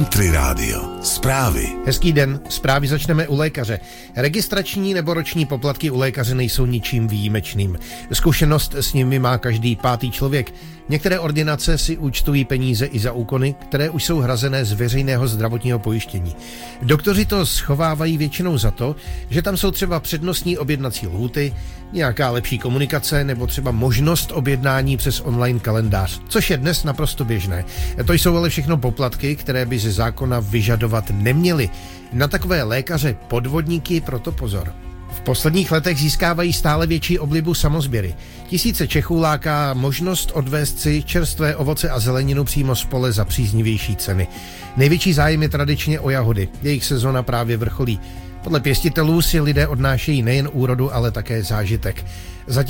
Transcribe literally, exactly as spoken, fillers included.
Country Radio. Zprávy. Hezký den, zprávy začneme u lékaře. Registrační nebo roční poplatky u lékaře nejsou ničím výjimečným. Zkušenost s nimi má každý pátý člověk. Některé ordinace si účtují peníze i za úkony, které už jsou hrazené z veřejného zdravotního pojištění. Doktoři to schovávají většinou za to, že tam jsou třeba přednostní objednací lhůty, nějaká lepší komunikace nebo třeba možnost objednání přes online kalendář, což je dnes naprosto běžné. To jsou ale všechno poplatky, které by ze zákona vyžadovat neměly. Na takové lékaře podvodníky proto pozor. V posledních letech získávají stále větší oblibu samosběry. Tisíce Čechů láká možnost odvést si čerstvé ovoce a zeleninu přímo z pole za příznivější ceny. Největší zájem je tradičně o jahody. Jejich sezona právě vrcholí. Podle pěstitelů si lidé odnášejí nejen úrodu, ale také zážitek. Zatím